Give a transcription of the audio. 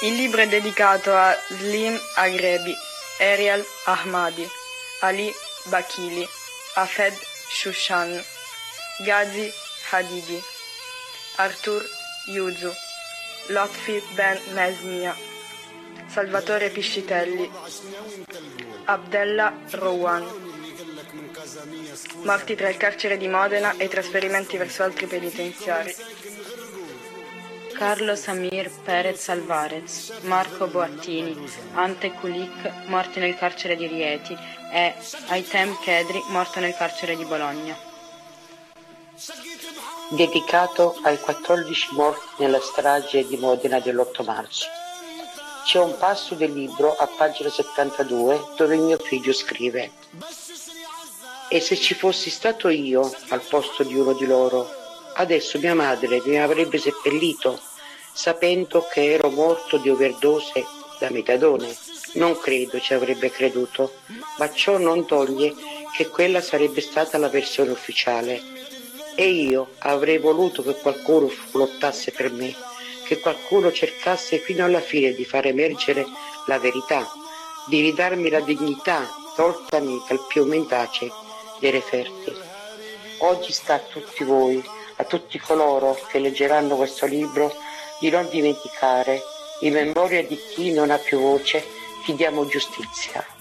Il libro è dedicato a Slim Agrebi, Ariel Ahmadi, Ali Bakili, Hafed Shushan, Ghazi Hadidi, Artur Yuzu, Lotfi Ben Mesmia, Salvatore Piscitelli, Abdella Rouhan. Morti tra il carcere di Modena e i trasferimenti verso altri penitenziari. Carlos Amir Perez Alvarez, Marco Boattini, Ante Kulik, morti nel carcere di Rieti, e Aitem Kedri, morto nel carcere di Bologna. Dedicato ai 14 morti nella strage di Modena dell'8 marzo. C'è un passo del libro a pagina 72 dove mio figlio scrive: «E se ci fossi stato io al posto di uno di loro, adesso mia madre mi avrebbe seppellito sapendo che ero morto di overdose da metadone. Non credo ci avrebbe creduto, ma ciò non toglie che quella sarebbe stata la versione ufficiale. E io avrei voluto che qualcuno lottasse per me, che qualcuno cercasse fino alla fine di far emergere la verità, di ridarmi la dignità toltami dal più mendace dei referti. Oggi sta a tutti voi, a tutti coloro che leggeranno questo libro, di non dimenticare, in memoria di chi non ha più voce, chiediamo giustizia.